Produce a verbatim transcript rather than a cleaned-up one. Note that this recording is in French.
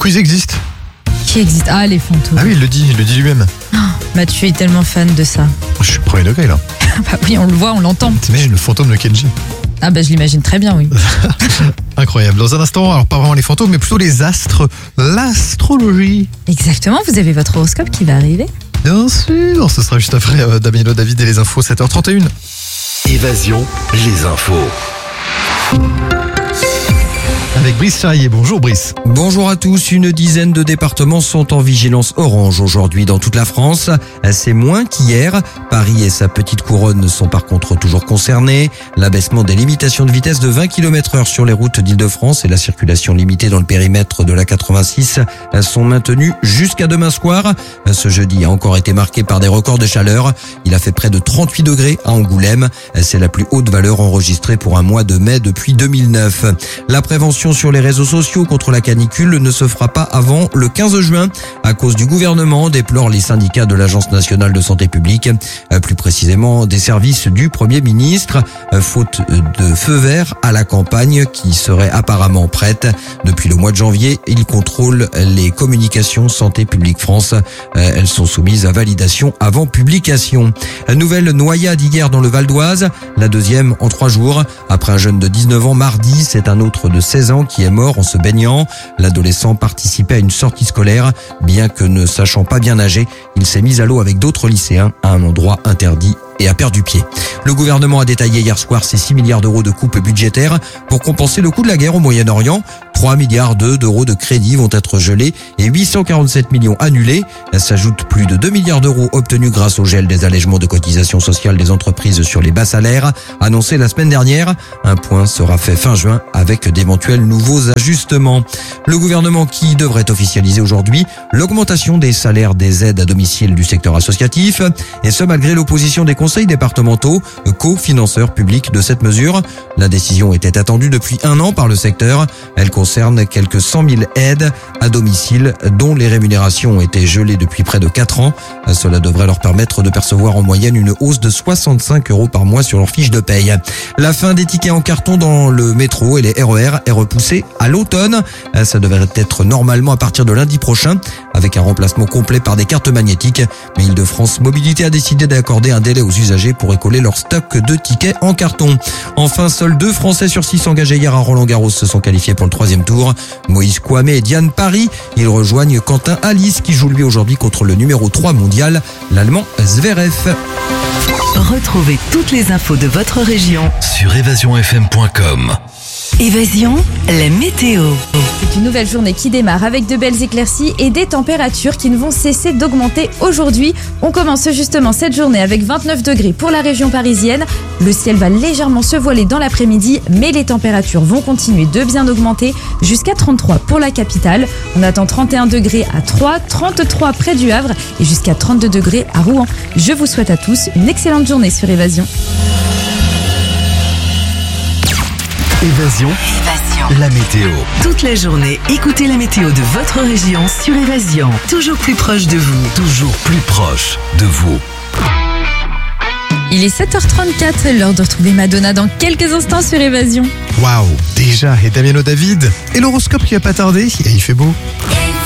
quiz existe. Qui existe? Ah, les fantômes. Ah oui, il le dit, il le dit lui-même. Oh, Mathieu est tellement fan de ça. Je suis premier degré là. Bah oui, on le voit, on l'entend. T'imagines le fantôme de Kenji? Ah bah je l'imagine très bien, oui. Incroyable. Dans un instant, alors pas vraiment les fantômes, mais plutôt les astres, l'astrologie. Exactement, vous avez votre horoscope qui va arriver. Bien sûr, ce sera juste après euh, Damien David et les infos, sept heures trente et une. Évasion, les infos. Avec Brice Charrier. Bonjour Brice. Bonjour à tous. Une dizaine de départements sont en vigilance orange aujourd'hui dans toute la France. C'est moins qu'hier. Paris et sa petite couronne sont par contre toujours concernés. L'abaissement des limitations de vitesse de vingt kilomètres heure sur les routes d'Île-de-France et la circulation limitée dans le périmètre de la quatre-vingt-six sont maintenus jusqu'à demain soir. Ce jeudi a encore été marqué par des records de chaleur. Il a fait près de trente-huit degrés à Angoulême. C'est la plus haute valeur enregistrée pour un mois de mai depuis deux mille neuf. La prévention sur les réseaux sociaux contre la canicule ne se fera pas avant le quinze juin à cause du gouvernement, déplorent les syndicats de l'Agence nationale de santé publique, plus précisément des services du Premier ministre, faute de feu vert à la campagne qui serait apparemment prête. Depuis le mois de janvier, ils contrôlent les communications Santé publique France. Elles sont soumises à validation avant publication. Nouvelle noyade hier dans le Val d'Oise, la deuxième en trois jours. Après un jeune de dix-neuf ans mardi, c'est un autre de seize ans qui est mort en se baignant. L'adolescent participait à une sortie scolaire. Bien que ne sachant pas bien nager, il s'est mis à l'eau avec d'autres lycéens à un endroit interdit et a perdu pied. Le gouvernement a détaillé hier soir ses six milliards d'euros de coupes budgétaires pour compenser le coût de la guerre au Moyen-Orient. trois milliards d'euros de crédits vont être gelés et huit cent quarante-sept millions annulés. S'ajoutent plus de deux milliards d'euros obtenus grâce au gel des allègements de cotisations sociales des entreprises sur les bas salaires, annoncé la semaine dernière. Un point sera fait fin juin avec d'éventuels nouveaux ajustements. Le gouvernement qui devrait officialiser aujourd'hui l'augmentation des salaires des aides à domicile du secteur associatif, et ce malgré l'opposition des conseils départementaux, co-financeurs publics de cette mesure. La décision était attendue depuis un an par le secteur. Elle concerne quelques cent mille aides à domicile dont les rémunérations ont été gelées depuis près de quatre ans. Cela devrait leur permettre de percevoir en moyenne une hausse de soixante-cinq euros par mois sur leur fiche de paye. La fin des tickets en carton dans le métro et les R E R est repoussée à l'automne. Ça devrait être normalement à partir de lundi prochain avec un remplacement complet par des cartes magnétiques. Mais Île-de-France Mobilité a décidé d'accorder un délai aux usagers pour écoler leur stock de tickets en carton. Enfin, seuls deux Français sur six engagés hier à Roland-Garros se sont qualifiés pour le troisième tour. Moïse Kouamé et Diane Paris. Ils rejoignent Quentin Alice qui joue lui aujourd'hui contre le numéro trois mondial, l'Allemand Zverev. Retrouvez toutes les infos de votre région Sur évasion f m point com. Évasion, la météo. C'est une nouvelle journée qui démarre avec de belles éclaircies et des températures qui ne vont cesser d'augmenter aujourd'hui. On commence justement cette journée avec vingt-neuf degrés pour la région parisienne. Le ciel va légèrement se voiler dans l'après-midi, mais les températures vont continuer de bien augmenter jusqu'à trente-trois pour la capitale. On attend trente et un degrés à Troyes, trente-trois près du Havre et jusqu'à trente-deux degrés à Rouen. Je vous souhaite à tous une excellente journée sur Évasion. Évasion, Évasion. la météo. Toute la journée, écoutez la météo de votre région sur Évasion. Toujours plus proche de vous. Toujours plus proche de vous. Il est sept heures trente-quatre, l'heure de retrouver Madonna dans quelques instants sur Évasion. Waouh, déjà, et Damien David. Et l'horoscope qui va pas tarder, et il fait beau.